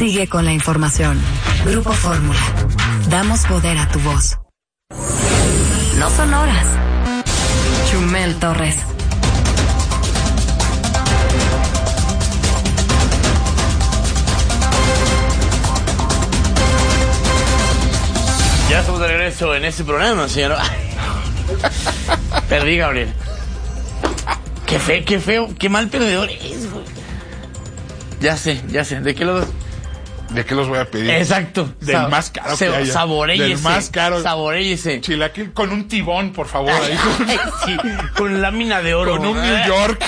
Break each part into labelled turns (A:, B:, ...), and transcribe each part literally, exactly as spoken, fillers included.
A: Sigue con la información. Grupo Fórmula. Damos poder a tu voz. No son horas. Chumel Torres.
B: Ya estamos de regreso en este programa, señor. Perdí, Gabriel. Qué feo, qué feo, qué mal perdedor es, güey. Ya sé, ya sé. ¿De qué los...?
C: ¿De qué los voy a pedir?
B: Exacto.
C: Del
B: Sa
C: más caro
B: se,
C: que haya.
B: Saboréyese.
C: Del más caro.
B: Saboréyese.
C: Chilaquil con un tibón, por favor. Ahí con...
B: Sí, con lámina de oro.
C: Con un New York.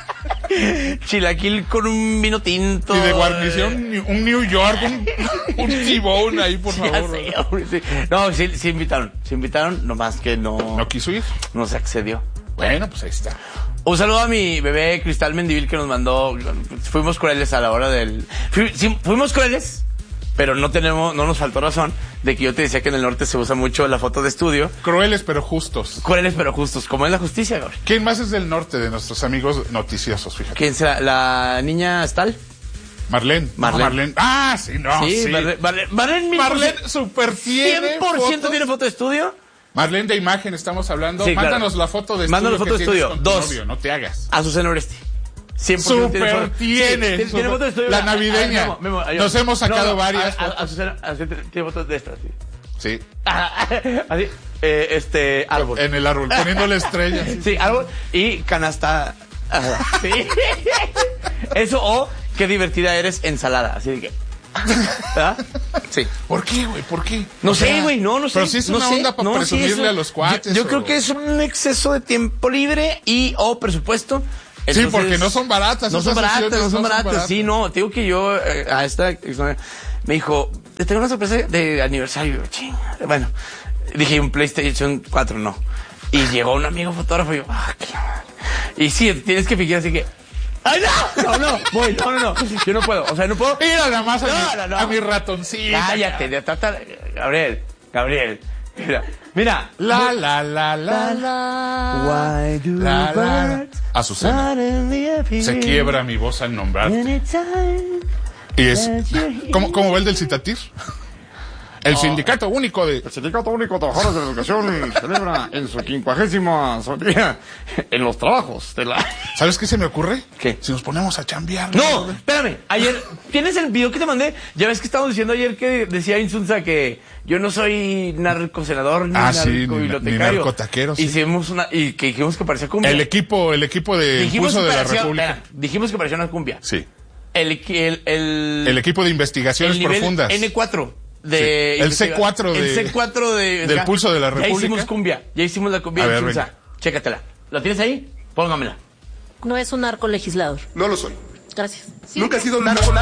B: Chilaquil con un vino tinto.
C: Y de guarnición, un New York, un, un tibón ahí, por
B: Ya
C: favor.
B: sé, hombre, sí. No, sí, sí invitaron. Sí invitaron, nomás que no...
C: ¿No quiso ir?
B: No se accedió.
C: Bueno, pues ahí está.
B: Un saludo a mi bebé Cristal Mendivil que nos mandó. Fuimos crueles a la hora del. Fui, sí, fuimos crueles, pero no tenemos, no nos faltó razón de que yo te decía que en el norte se usa mucho la foto de estudio.
C: Crueles pero justos.
B: Crueles pero justos, como es la justicia, Gabriel.
C: ¿Quién más es del norte de nuestros amigos noticiosos, fíjate?
B: ¿Quién será? ¿La niña Stal?
C: Marlene.
B: Marlene.
C: No, Marlene. Ah, sí, no,
B: Sí,
C: sí.
B: Marlene. Marlene, Marlene,
C: Marlene super tiene
B: cien por ciento
C: fotos.
B: tiene foto de estudio.
C: Marlene de imagen, estamos hablando.
B: Sí, claro.
C: Mándanos la foto de estudio.
B: Mándanos foto
C: que
B: de estudio.
C: tienes con tu
B: Dos.
C: novio, no te hagas.
B: Azucena Oresti. cien por ciento
C: Super
B: foto.
C: tiene.
B: Sí, tiene, tiene foto de estudio.
C: La
B: A- a-
C: navideña.
B: a- Memo, Memo, yo-
C: Nos hemos sacado
B: no, no,
C: varias
B: a- a-
C: fotos.
B: Azucena, Azucena tiene fotos de estas, sí.
C: Sí.
B: Así, eh, este, árbol.
C: En el árbol, poniéndole estrellas.
B: Sí, árbol y canasta. Ajá, sí. Eso o qué divertida eres ensalada. Así de que. ¿Verdad? Sí.
C: ¿Por qué, güey? ¿Por qué?
B: No
C: O
B: sé,
C: sea,
B: güey, no, no sé.
C: Pero sí es
B: no
C: una
B: sé,
C: onda para
B: no, sí,
C: presumirle
B: eso-
C: a los cuates.
B: Yo, yo
C: o-
B: creo que es un exceso de tiempo libre y o presupuesto.
C: Sí,
B: Entonces,
C: porque no son baratas.
B: No son
C: esas
B: baratas,
C: sesiones
B: no son baratas. Sí, no, te digo que yo eh, a esta exnovia me dijo, te tengo una sorpresa de aniversario. Chinga. Bueno, dije un PlayStation cuatro, no. Y llegó un amigo fotógrafo y yo, ah, qué madre. Y sí, tienes que fingir así que, ¡ay, no! No, no, voy, no, no, no. Yo no puedo, o sea, no puedo.
C: Mira nada más a,
B: No,
C: mi,
B: no, no.
C: a mi ratoncito.
B: Cállate, de tratar. Gabriel, Gabriel, mira, mira.
C: La, la, la, la, la.
B: Why do
C: La, la, la.
B: birds
C: Azucena.
B: suddenly appear
C: Se quiebra mi voz al nombrarte.
B: anytime
C: Y es.
B: that you're here?
C: ¿Cómo, cómo va el del citatir? El sindicato único de.
D: El Sindicato Único de Trabajadores de la Educación celebra en su quincuagésima día en los trabajos de la...
C: ¿Sabes qué se me ocurre?
B: ¿Qué?
C: Si nos ponemos a chambear.
B: No, espérame. Ayer, ¿tienes el video que te mandé? Ya ves que estábamos diciendo ayer que decía Insunza que yo no soy narcosenador ni
C: Ah, sí, ni-
B: narcobibliotecario.
C: ni narcotaquero, sí.
B: Hicimos una, y que dijimos que parecía cumbia.
C: El equipo, el equipo de
B: dijimos
C: impulso
B: que
C: de la
B: parecía,
C: República.
B: espera, dijimos que parecía una cumbia.
C: Sí.
B: El, el, el,
C: El equipo de investigaciones
B: el nivel
C: profundas.
B: N cuatro. De
C: Sí. El C cuatro de-
B: el C cuatro de,
C: del
B: acá.
C: Pulso de la
B: Ya
C: República.
B: hicimos cumbia, ya hicimos la cumbia
C: A
B: de
C: ver,
B: Insunza.
C: venga.
B: Chécatela. ¿La tienes ahí? Póngamela.
E: No es un narcolegislador.
F: No lo soy.
E: Gracias.
F: Nunca he sido un narco.